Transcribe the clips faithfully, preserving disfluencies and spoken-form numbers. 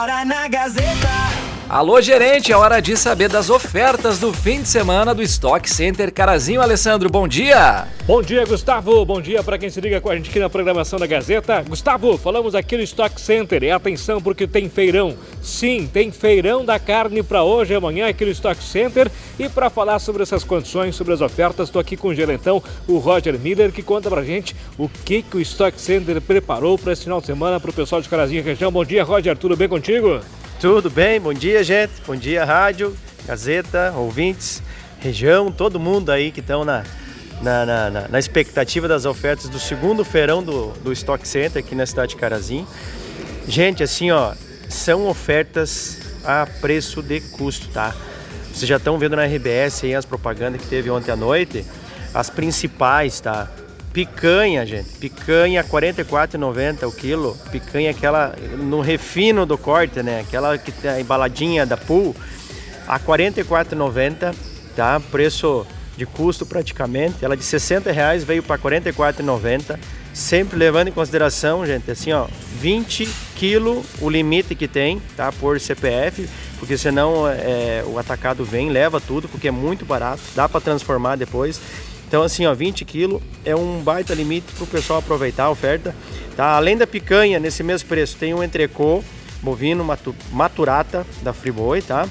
Na Gazeta. Alô, gerente, é hora de saber das ofertas do fim de semana do Stock Center Carazinho. Alessandro, bom dia! Bom dia, Gustavo! Bom dia para quem se liga com a gente aqui na programação da Gazeta. Gustavo, falamos aqui no Stock Center. E atenção porque tem feirão. Sim, tem feirão da carne para hoje e amanhã aqui no Stock Center. E para falar sobre essas condições, sobre as ofertas, estou aqui com o gerentão, o Roger Miller, que conta pra gente o que, que o Stock Center preparou para esse final de semana para o pessoal de Carazinho e região. Bom dia, Roger, tudo bem contigo? Tudo bem, bom dia, gente, bom dia, rádio, Gazeta, ouvintes, região, todo mundo aí que estão na, na, na, na expectativa das ofertas do segundo feirão do, do Stock Center aqui na cidade de Carazinho. Gente, assim, ó, são ofertas a preço de custo, tá? Vocês já estão vendo na R B S aí as propagandas que teve ontem à noite, as principais, tá? Picanha, gente, picanha quarenta e quatro reais e noventa centavos o quilo, picanha aquela no refino do corte, né, aquela que tem a embaladinha da Pool, a quarenta e quatro reais e noventa centavos, tá, preço de custo praticamente, ela de sessenta reais veio para quarenta e quatro reais e noventa centavos, sempre levando em consideração, gente, assim, ó, vinte quilos o limite que tem, tá, por C P F, porque senão é, o atacado vem, leva tudo, porque é muito barato, dá para transformar depois. Então assim, ó, vinte quilos é um baita limite para o pessoal aproveitar a oferta. Tá? Além da picanha, nesse mesmo preço, tem um entrecô bovino matu, maturata da Friboi, tá?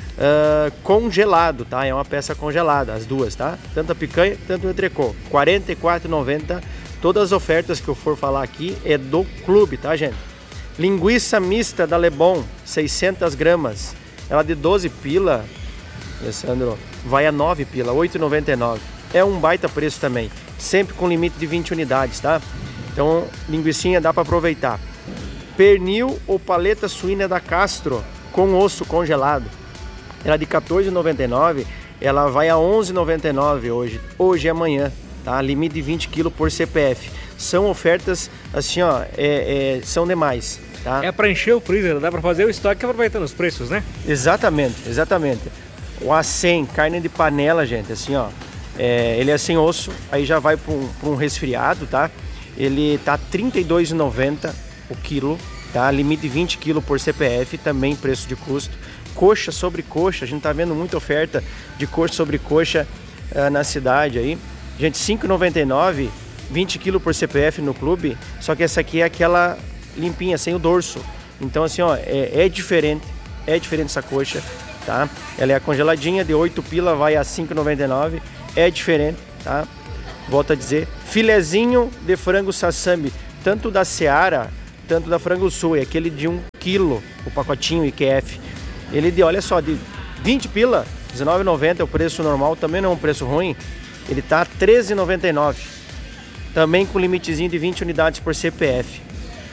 Uh, congelado, tá? É uma peça congelada, as duas, tá? Tanto a picanha, tanto o entrecô. quarenta e quatro reais e noventa centavos. Todas as ofertas que eu for falar aqui é do clube, tá, gente? Linguiça mista da Lebon, seiscentas gramas. Ela de doze pila, Alessandro, vai a nove pila, oito reais e noventa e nove centavos. É um baita preço também, sempre com limite de vinte unidades, tá? Então, linguicinha dá para aproveitar. Pernil ou paleta suína da Castro, com osso congelado. Ela de quatorze reais e noventa e nove centavos, ela vai a onze reais e noventa e nove centavos hoje, hoje e amanhã, tá? Limite de vinte quilos por C P F. São ofertas, assim, ó, é, é, são demais, tá? É para encher o freezer, dá para fazer o estoque aproveitando os preços, né? Exatamente, exatamente. O A cem, carne de panela, gente, assim, ó. É, ele é sem osso, aí já vai para um, um resfriado, tá? Ele tá trinta e dois reais e noventa centavos o quilo, tá? Limite de vinte quilos por C P F, também preço de custo. Coxa sobre coxa, a gente tá vendo muita oferta de coxa sobre coxa uh, na cidade aí. Gente, cinco reais e noventa e nove centavos, vinte quilos por C P F no clube, só que essa aqui é aquela limpinha, sem o dorso. Então assim, ó, é, é diferente, é diferente essa coxa, tá? Ela é a congeladinha, de oito pila, vai a cinco reais e noventa e nove centavos. É diferente, tá? Volto a dizer, filezinho de frango sassami, tanto da Seara, tanto da Frango Sul, é aquele de um quilo, o pacotinho I Q F. Ele de, olha só, de vinte pila, dezenove reais e noventa centavos, é o preço normal, também não é um preço ruim. Ele tá treze reais e noventa e nove centavos, também com limitezinho de vinte unidades por C P F.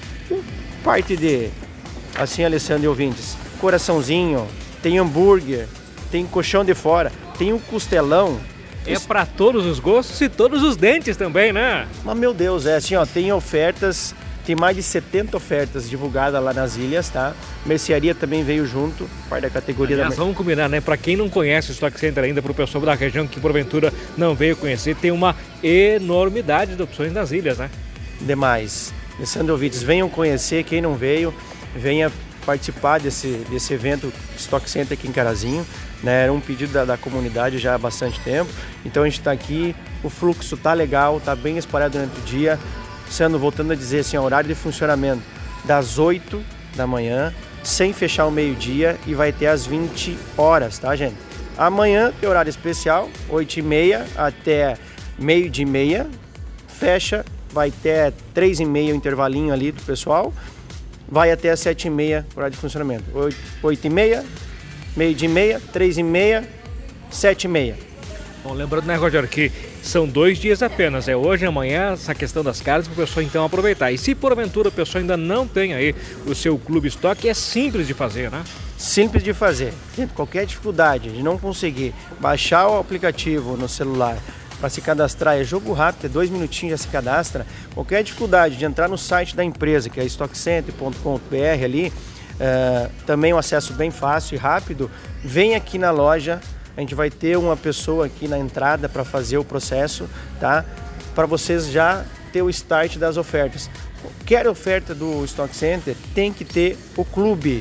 Parte de, assim, Alessandro e ouvintes, coraçãozinho, tem hambúrguer, tem colchão de fora, tem um costelão. É para todos os gostos e todos os dentes também, né? Mas meu Deus, é assim, ó, tem ofertas, tem mais de setenta ofertas divulgadas lá nas ilhas, tá? Mercearia também veio junto, parte da categoria. Aliás, da... vamos combinar, né? Para quem não conhece o Stock Center ainda, para o pessoal da região que porventura não veio conhecer, tem uma enormidade de opções nas ilhas, né? Demais. Alessandro ouvintes, venham conhecer, quem não veio, venha participar desse, desse evento Stock Center aqui em Carazinho. Né, era um pedido da, da comunidade já há bastante tempo, então a gente está aqui, o fluxo tá legal, tá bem espalhado durante o dia, sendo, voltando a dizer assim, horário de funcionamento das oito da manhã, sem fechar o meio-dia e vai ter às vinte horas, tá, gente? Amanhã tem horário especial, oito e meia até meio-dia e meia, fecha, vai até três e meia o intervalinho ali do pessoal, vai até às sete e meia horário de funcionamento, oito e meia, meio-dia e meia, três e meia, sete e meia. Bom, lembrando, né, Roger, que são dois dias apenas, é hoje e amanhã, essa questão das carnes, para o pessoal então aproveitar. E se porventura o pessoal ainda não tem aí o seu clube estoque, é simples de fazer, né? Simples de fazer. Qualquer dificuldade de não conseguir baixar o aplicativo no celular para se cadastrar, é jogo rápido, é dois minutinhos já se cadastra. Qualquer dificuldade de entrar no site da empresa, que é stock center ponto com ponto b r ali, Uh, também um acesso bem fácil e rápido, vem aqui na loja, a gente vai ter uma pessoa aqui na entrada para fazer o processo, tá? Para vocês já ter o start das ofertas. Qualquer oferta do Stock Center tem que ter o clube,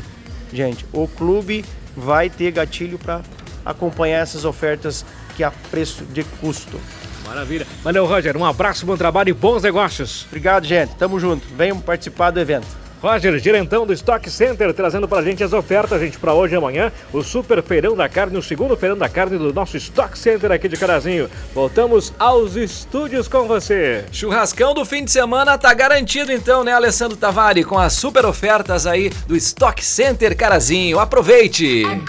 gente, o clube vai ter gatilho para acompanhar essas ofertas que a preço de custo. Maravilha. Valeu, Roger. Um abraço, bom trabalho e bons negócios. Obrigado, gente. Tamo junto. Venham participar do evento. Roger, gerentão do Stock Center, trazendo pra gente as ofertas, gente, pra hoje e amanhã, o Super Feirão da Carne, o segundo Feirão da Carne do nosso Stock Center aqui de Carazinho. Voltamos aos estúdios com você. Churrascão do fim de semana tá garantido então, né, Alessandro Tavari, com as super ofertas aí do Stock Center Carazinho. Aproveite!